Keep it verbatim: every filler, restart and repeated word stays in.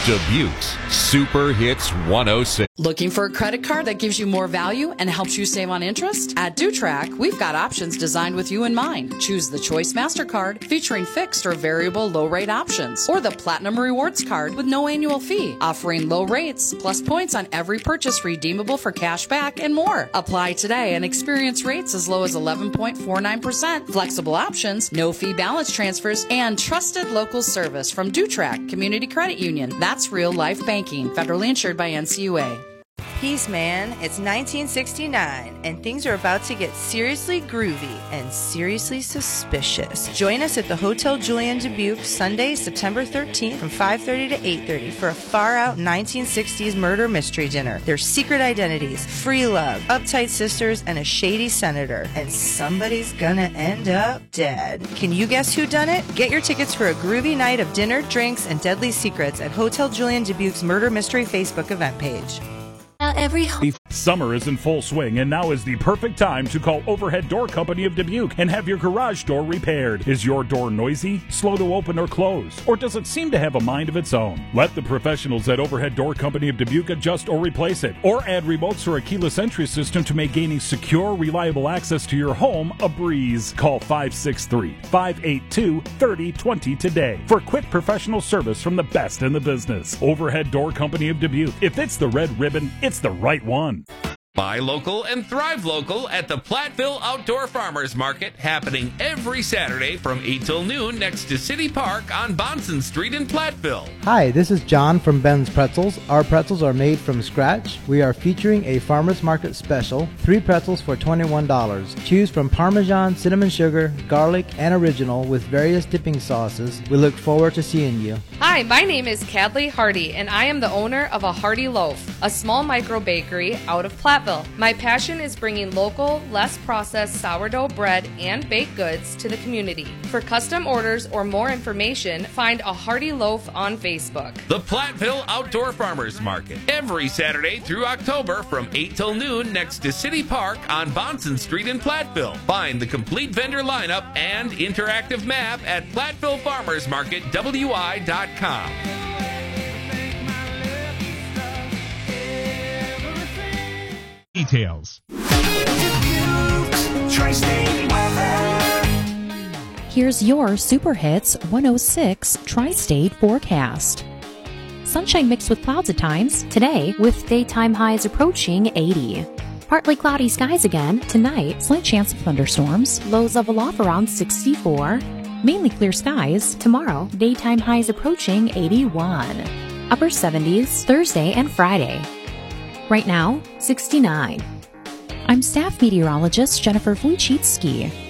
Dubuque's Super Hits one oh six. Looking for a credit card that gives you more value and helps you save on interest? At DuTrack, we've got options designed with you in mind. Choose the Choice MasterCard featuring fixed or variable low rate options, or the Platinum Rewards card with no annual fee, offering low rates plus points on every purchase redeemable for cash back and more. Apply today and experience rates as low as eleven point four nine percent. Flexible options, no fee balance transfers, and trusted local service from DuTrack Community Credit Union. That's real life banking. Federally insured by N C U A. Peace, man. It's nineteen sixty-nine, and things are about to get seriously groovy and seriously suspicious. Join us at the Hotel Julian Dubuque Sunday, September thirteenth from five thirty to eight thirty for a far-out nineteen sixties murder mystery dinner. There's secret identities, free love, uptight sisters, and a shady senator. And somebody's gonna end up dead. Can you guess who done it? Get your tickets for a groovy night of dinner, drinks, and deadly secrets at Hotel Julian Dubuque's Murder Mystery Facebook event page. Every Summer is in full swing, and now is the perfect time to call Overhead Door Company of Dubuque and have your garage door repaired. Is your door noisy, slow to open or close, or does it seem to have a mind of its own? Let the professionals at Overhead Door Company of Dubuque adjust or replace it, or add remotes or a keyless entry system to make gaining secure, reliable access to your home a breeze. Call five six three, five eight two, three zero two zero today for quick professional service from the best in the business. Overhead Door Company of Dubuque. If it's the red ribbon, it's the right one. Buy local and thrive local at the Platteville Outdoor Farmers Market, happening every Saturday from eight till noon next to City Park on Bonson Street in Platteville. Hi, this is John from Ben's Pretzels. Our pretzels are made from scratch. We are featuring a farmers market special, three pretzels for twenty-one dollars. Choose from Parmesan, cinnamon sugar, garlic, and original with various dipping sauces. We look forward to seeing you. Hi, my name is Kadley Hardy, and I am the owner of a Hardy Loaf, a small micro bakery out of Platteville. My passion is bringing local, less processed sourdough bread and baked goods to the community. For custom orders or more information, find a Hardy Loaf on Facebook. The Platteville Outdoor Farmers Market, every Saturday through October from eight till noon next to City Park on Bonson Street in Platteville. Find the complete vendor lineup and interactive map at Platteville Farmers Market W I dot com. Details. Here's your Super Hits one oh six Tri-State forecast. Sunshine mixed with clouds at times today, with daytime highs approaching eighty. Partly cloudy skies again tonight, slight chance of thunderstorms, lows level off around sixty-four. Mainly clear skies tomorrow, daytime highs approaching eighty-one. Upper seventies Thursday and Friday. Right now, sixty-nine. I'm staff meteorologist Jennifer Wojcicki.